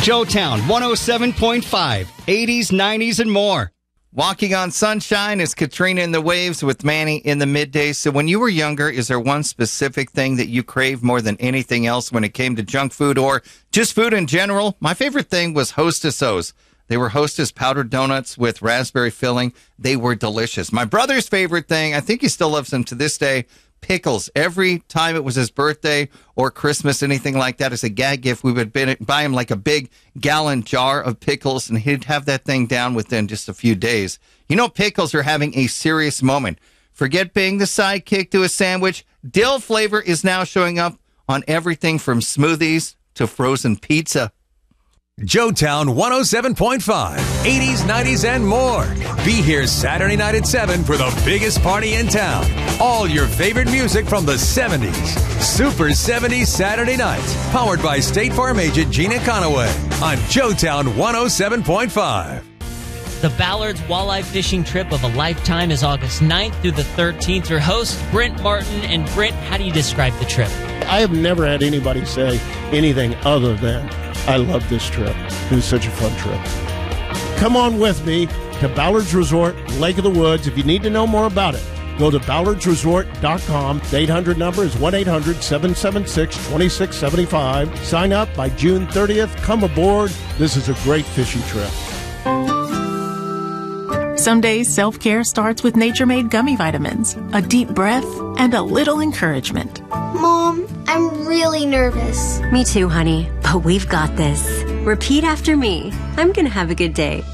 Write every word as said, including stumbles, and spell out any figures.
Joetown one oh seven point five, eighties, nineties, and more. Walking on Sunshine is Katrina in the Waves with Manny in the middays. So when you were younger, is there one specific thing that you craved more than anything else when it came to junk food or just food in general? My favorite thing was Hostess O's. They were Hostess powdered donuts with raspberry filling. They were delicious. My brother's favorite thing, I think he still loves them to this day, pickles. Every time it was his birthday or Christmas, anything like that, as a gag gift, we would buy him like a big gallon jar of pickles, and he'd have that thing down within just a few days. You know, pickles are having a serious moment. Forget being the sidekick to a sandwich. Dill flavor is now showing up on everything from smoothies to frozen pizza. Joetown one oh seven point five, eighties, nineties, and more. Be here Saturday night at seven for the biggest party in town. All your favorite music from the seventies. Super seventies Saturday nights. Powered by State Farm agent Gina Conaway on Joetown one oh seven point five. The Ballard's Walleye Fishing Trip of a Lifetime is August ninth through the thirteenth. Your host, Brent Martin. And Brent, how do you describe the trip? I have never had anybody say anything other than, I love this trip. It was such a fun trip. Come on with me to Ballard's Resort, Lake of the Woods. If you need to know more about it, go to ballards resort dot com. The eight hundred number is one eight hundred, seven seven six, two six seven five. Sign up by June thirtieth. Come aboard. This is a great fishing trip. Some days, self-care starts with Nature-Made gummy vitamins, a deep breath, and a little encouragement. Mom, I'm really nervous. Me too, honey, but we've got this. Repeat after me. I'm gonna have a good day.